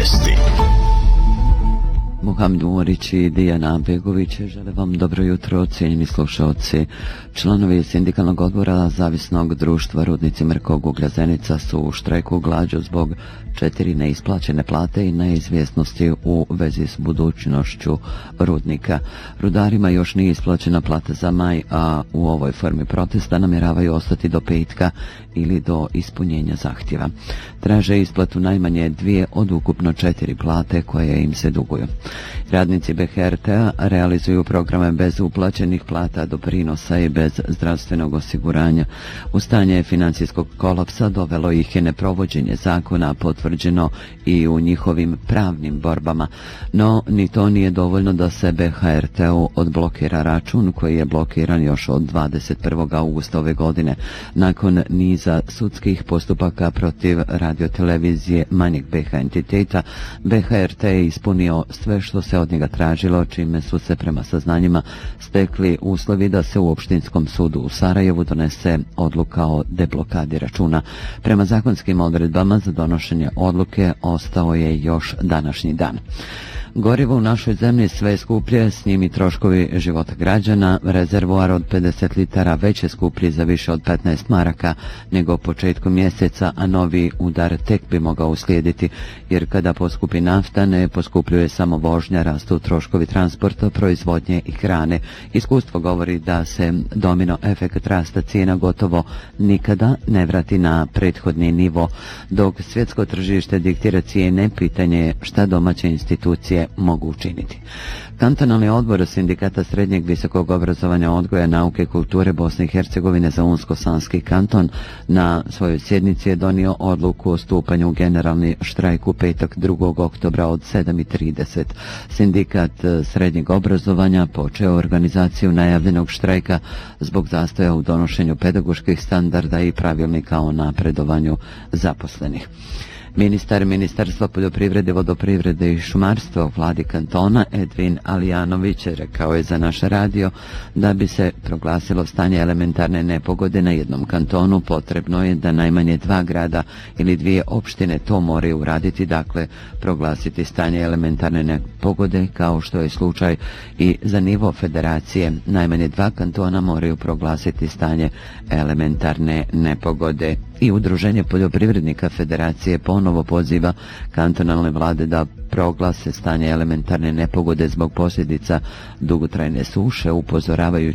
Vijesti. Muhammed Umorić i Dijana Begović žele vam dobro jutro, cijenjeni slušalci. Članovi sindikalnog odbora Zavisnog društva Rudnici Mrkog uglja Zenica su u štrajku glađu zbog 4 neisplaćene plate i neizvjesnosti u vezi s budućnošću rudnika. Rudarima još nije isplaćena plata za maj, a u ovoj formi protesta namjeravaju ostati do petka ili do ispunjenja zahtjeva. Traže isplatu najmanje 2 od ukupno 4 plate koje im se duguju. Radnici BHRT-a realizuju programe bez uplaćenih plata, doprinosa i bez zdravstvenog osiguranja. U stanje financijskog kolapsa dovelo ih je neprovođenje zakona, potvrđeno i u njihovim pravnim borbama. No, ni to nije dovoljno da se BHRT-u odblokira račun koji je blokiran još od 21. augusta ove godine. Nakon niza sudskih postupaka protiv radiotelevizije manjeg BH entiteta, BHRT je ispunio sve što se od njega tražilo, čime su se prema saznanjima stekli uslovi da se u Opštinskom sudu u Sarajevu donese odluka o deblokadi računa. Prema zakonskim odredbama za donošenje odluke ostao je još današnji dan. Gorivo u našoj zemlji sve je skuplje, s njim i troškovi života građana. Rezervoar od 50 litara već je skuplji za više od 15 maraka nego početkom mjeseca, a novi udar tek bi mogao uslijediti, jer kada poskupi nafta ne poskupljuje samo vožnja, rastu troškovi transporta, proizvodnje i hrane. Iskustvo govori da se domino efekt rasta cijena gotovo nikada ne vrati na prethodni nivo. Dok svjetsko tržište diktira cijene, pitanje je šta domaće institucije mogu učiniti. Kantonalni odbor Sindikata srednjeg visokog obrazovanja, odgoja, nauke i kulture Bosne i Hercegovine za Unsko-Sanski kanton na svojoj sjednici je donio odluku o stupanju u generalni štrajk u petak 2. oktobra od 7:30. Sindikat srednjeg obrazovanja počeo organizaciju najavljenog štrajka zbog zastoja u donošenju pedagoških standarda i pravilnika o napredovanju zaposlenih. Ministarstva poljoprivrede, vodoprivrede i šumarstva u vladi kantona Edvin Alijanović rekao je za naš radio da bi se proglasilo stanje elementarne nepogode na jednom kantonu, potrebno je da najmanje 2 grada ili 2 opštine to moraju uraditi, dakle proglasiti stanje elementarne nepogode, kao što je slučaj i za nivo federacije. Najmanje 2 kantona moraju proglasiti stanje elementarne nepogode. I Udruženje poljoprivrednika federacije ponovo poziva kantonalne vlade da proglase stanje elementarne nepogode zbog posljedica dugotrajne suše, upozoravajući